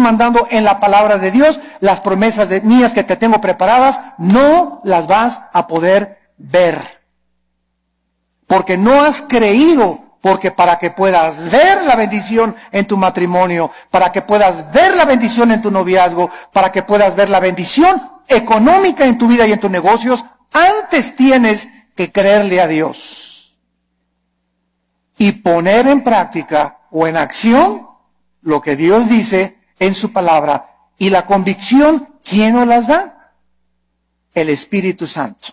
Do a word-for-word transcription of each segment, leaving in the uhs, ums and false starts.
mandando en la palabra de Dios, las promesas de mías que te tengo preparadas, no las vas a poder ver. Porque no has creído. Porque para que puedas ver la bendición en tu matrimonio, para que puedas ver la bendición en tu noviazgo, para que puedas ver la bendición económica en tu vida y en tus negocios, antes tienes que creerle a Dios. Y poner en práctica o en acción lo que Dios dice en su palabra. Y la convicción, ¿quién nos las da? El Espíritu Santo.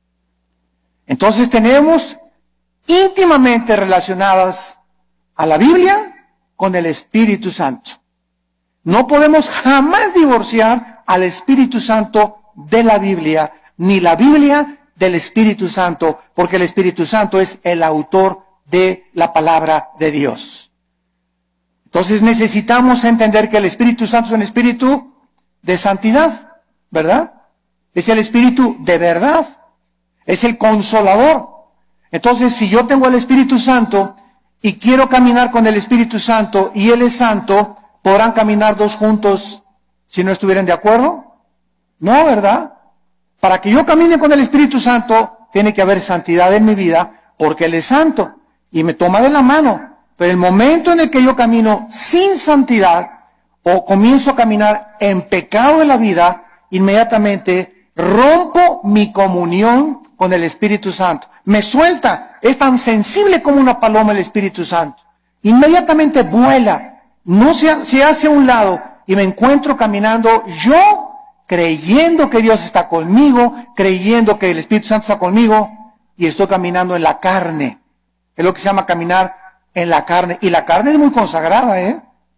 Entonces tenemos íntimamente relacionadas a la Biblia con el Espíritu Santo. No podemos jamás divorciar al Espíritu Santo de la Biblia, ni la Biblia del Espíritu Santo, porque el Espíritu Santo es el autor de la palabra de Dios. Entonces necesitamos entender que el Espíritu Santo es un espíritu de santidad, ¿verdad? Es el espíritu de verdad, es el consolador. Entonces, si yo tengo el Espíritu Santo y quiero caminar con el Espíritu Santo y Él es santo, ¿podrán caminar dos juntos si no estuvieran de acuerdo? No, ¿verdad? Para que yo camine con el Espíritu Santo, tiene que haber santidad en mi vida, porque Él es santo y me toma de la mano. Pero el momento en el que yo camino sin santidad o comienzo a caminar en pecado de la vida, inmediatamente rompo mi comunión con el Espíritu Santo. Me suelta, es tan sensible como una paloma el Espíritu Santo. Inmediatamente vuela, no se, se hace a un lado y me encuentro caminando yo, creyendo que Dios está conmigo, creyendo que el Espíritu Santo está conmigo y estoy caminando en la carne. Es lo que se llama caminar en la carne. Y la carne es muy consagrada, ¿eh?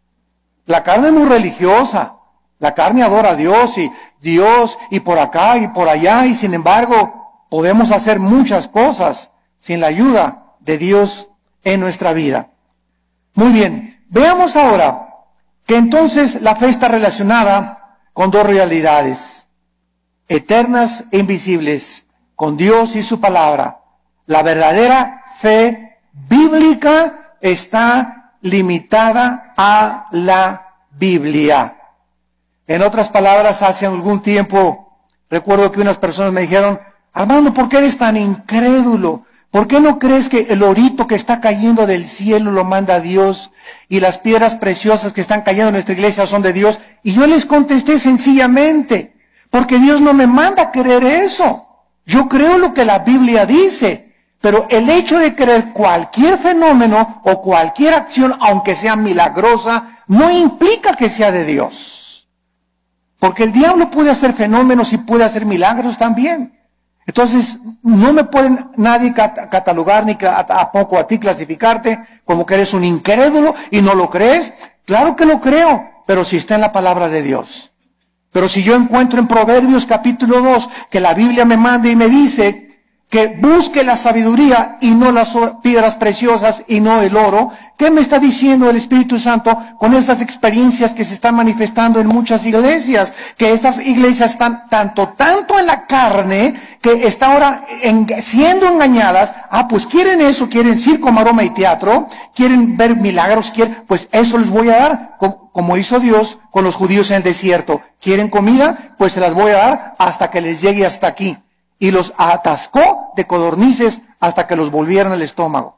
La carne es muy religiosa. La carne adora a Dios y Dios y por acá y por allá y sin embargo podemos hacer muchas cosas sin la ayuda de Dios en nuestra vida. Muy bien, veamos ahora que entonces la fe está relacionada con dos realidades, eternas e invisibles, con Dios y su palabra. La verdadera fe bíblica está limitada a la Biblia. En otras palabras, hace algún tiempo, recuerdo que unas personas me dijeron, Armando, ¿por qué eres tan incrédulo? ¿Por qué no crees que el orito que está cayendo del cielo lo manda Dios y las piedras preciosas que están cayendo en nuestra iglesia son de Dios? Y yo les contesté sencillamente, porque Dios no me manda a creer eso. Yo creo lo que la Biblia dice, pero el hecho de creer cualquier fenómeno o cualquier acción, aunque sea milagrosa, no implica que sea de Dios. Porque el diablo puede hacer fenómenos y puede hacer milagros también. Entonces, no me pueden nadie cat- catalogar ni a, a poco a ti clasificarte como que eres un incrédulo y no lo crees. Claro que lo creo, pero si está en la palabra de Dios. Pero si yo encuentro en Proverbios capítulo dos que la Biblia me manda y me dice que busque la sabiduría y no las piedras preciosas y no el oro, ¿qué me está diciendo el Espíritu Santo con esas experiencias que se están manifestando en muchas iglesias? Que estas iglesias están tanto, tanto en la carne, que están ahora en, siendo engañadas. Ah, pues quieren eso, quieren circo, maroma y teatro, quieren ver milagros, quieren, pues eso les voy a dar, como, como hizo Dios con los judíos en el desierto. ¿Quieren comida? Pues se las voy a dar hasta que les llegue hasta aquí. Y los atascó de codornices hasta que los volvieron al estómago.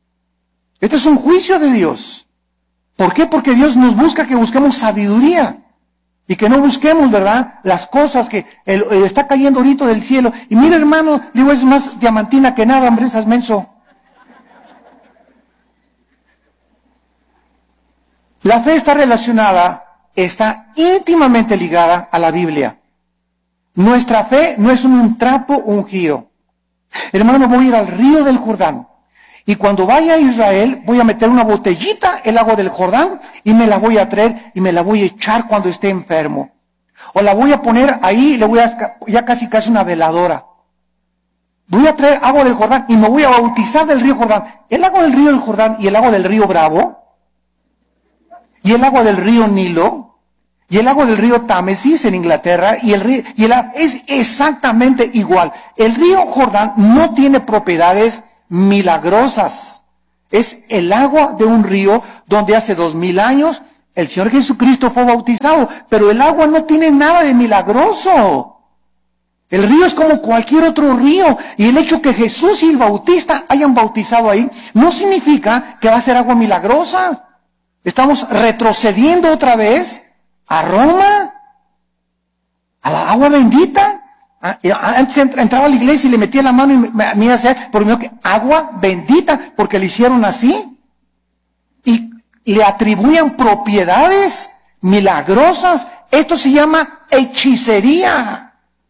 Este es un juicio de Dios. ¿Por qué? Porque Dios nos busca que busquemos sabiduría. Y que no busquemos, ¿verdad?, las cosas que el, el está cayendo ahorita del cielo. Y mira, hermano, digo, es más diamantina que nada, hombre, esas menso. La fe está relacionada, está íntimamente ligada a la Biblia. Nuestra fe no es un trapo ungido. Hermano, voy a ir al río del Jordán. Y cuando vaya a Israel, voy a meter una botellita el agua del Jordán y me la voy a traer y me la voy a echar cuando esté enfermo. O la voy a poner ahí y le voy a, ya casi casi una veladora. Voy a traer agua del Jordán y me voy a bautizar del río Jordán. El agua del río del Jordán y el agua del río Bravo y el agua del río Nilo y el agua del río Támesis en Inglaterra y el río y el, es exactamente igual. El río Jordán no tiene propiedades milagrosas. Es el agua de un río donde hace dos mil años el Señor Jesucristo fue bautizado, pero el agua no tiene nada de milagroso. El río es como cualquier otro río, y el hecho que Jesús y el Bautista hayan bautizado ahí no significa que va a ser agua milagrosa. Estamos retrocediendo otra vez a Roma, a la agua bendita. Antes entraba a la iglesia y le metía la mano y me, me hacía por mí que agua bendita, porque le hicieron así. Y le atribuían propiedades milagrosas. Esto se llama hechicería.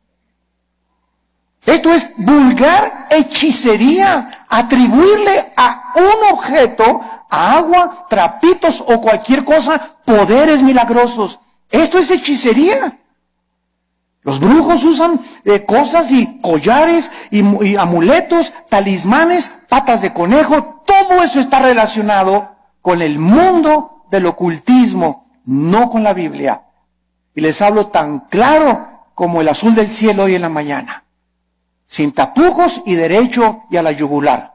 Esto es vulgar hechicería. Atribuirle a un objeto, a agua, trapitos o cualquier cosa, poderes milagrosos. Esto es hechicería. Los brujos usan eh, cosas y collares y, y amuletos, talismanes, patas de conejo. Todo eso está relacionado con el mundo del ocultismo, no con la Biblia. Y les hablo tan claro como el azul del cielo hoy en la mañana. Sin tapujos y derecho y a la yugular.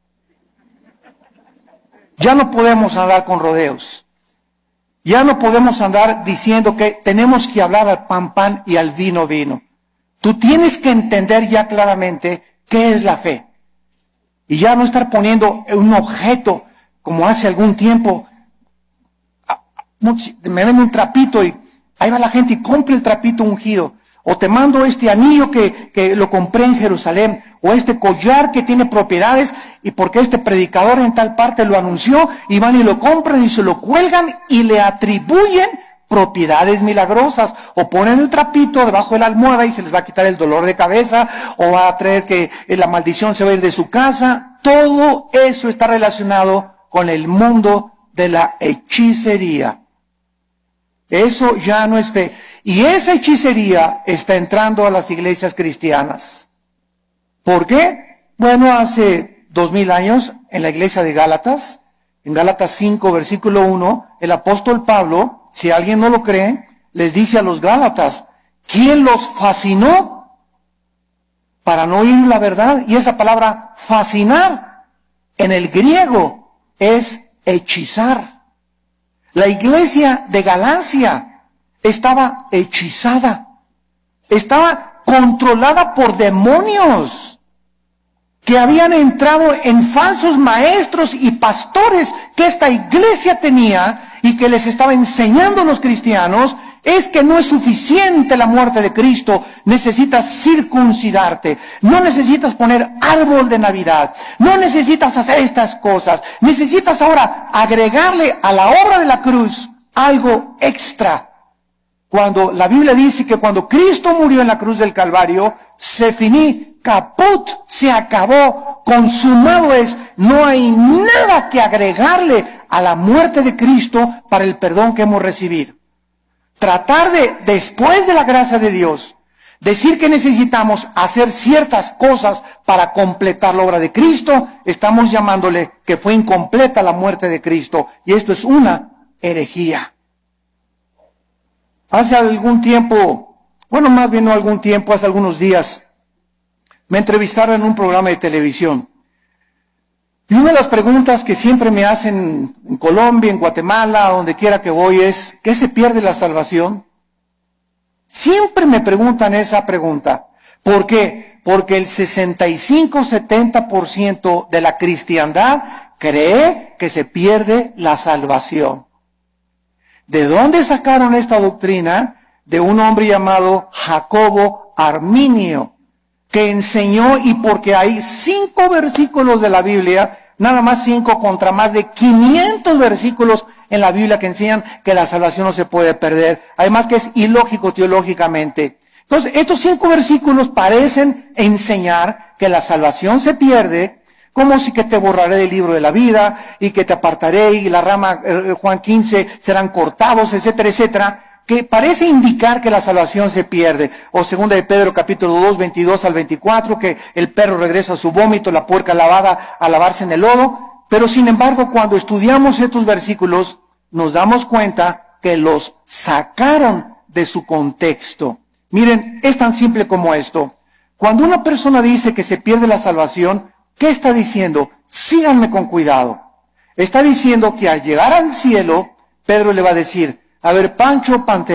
Ya no podemos andar con rodeos. Ya no podemos andar diciendo que tenemos que hablar al pan pan y al vino vino. Tú tienes que entender ya claramente qué es la fe. Y ya no estar poniendo un objeto como hace algún tiempo. Me ven un trapito y ahí va la gente y compra el trapito ungido. O te mando este anillo que, que lo compré en Jerusalén. O este collar que tiene propiedades y porque este predicador en tal parte lo anunció, y van y lo compran y se lo cuelgan y le atribuyen propiedades milagrosas. O ponen el trapito debajo de la almohada y se les va a quitar el dolor de cabeza, o va a traer que la maldición se va a ir de su casa. Todo eso está relacionado con el mundo de la hechicería. Eso ya no es fe. Y esa hechicería está entrando a las iglesias cristianas. ¿Por qué? Bueno, hace dos mil años, en la iglesia de Gálatas, en Gálatas cinco, versículo uno, el apóstol Pablo, si alguien no lo cree, les dice a los Gálatas, ¿quién los fascinó para no oír la verdad? Y esa palabra fascinar, en el griego, es hechizar. La iglesia de Galacia estaba hechizada, estaba controlada por demonios que habían entrado en falsos maestros y pastores que esta iglesia tenía y que les estaba enseñando a los cristianos. Es que no es suficiente la muerte de Cristo, necesitas circuncidarte, no necesitas poner árbol de Navidad, no necesitas hacer estas cosas, necesitas ahora agregarle a la obra de la cruz algo extra. Cuando la Biblia dice que cuando Cristo murió en la cruz del Calvario, se finí, caput, se acabó, consumado es, no hay nada que agregarle a la muerte de Cristo para el perdón que hemos recibido. Tratar de, después de la gracia de Dios, decir que necesitamos hacer ciertas cosas para completar la obra de Cristo, estamos llamándole que fue incompleta la muerte de Cristo, y esto es una herejía. Hace algún tiempo, bueno, más bien no algún tiempo, hace algunos días, me entrevistaron en un programa de televisión. Y una de las preguntas que siempre me hacen en Colombia, en Guatemala, donde quiera que voy, es, ¿qué se pierde la salvación? Siempre me preguntan esa pregunta. ¿Por qué? Porque el sesenta y cinco a setenta por ciento de la cristiandad cree que se pierde la salvación. ¿De dónde sacaron esta doctrina? De un hombre llamado Jacobo Arminio, que enseñó, y porque hay cinco versículos de la Biblia, nada más cinco contra más de quinientos versículos en la Biblia que enseñan que la salvación no se puede perder. Además que es ilógico teológicamente. Entonces, estos cinco versículos parecen enseñar que la salvación se pierde, como si que te borraré del libro de la vida, y que te apartaré, y la rama, eh, Juan quince, serán cortados, etcétera, etcétera, que parece indicar que la salvación se pierde. O segunda de Pedro capítulo dos, veintidós al veinticuatro, que el perro regresa a su vómito, la puerca lavada a lavarse en el lodo. Pero sin embargo, cuando estudiamos estos versículos, nos damos cuenta que los sacaron de su contexto. Miren, es tan simple como esto. Cuando una persona dice que se pierde la salvación, ¿qué está diciendo? Síganme con cuidado. Está diciendo que al llegar al cielo, Pedro le va a decir, a ver, Pancho Pante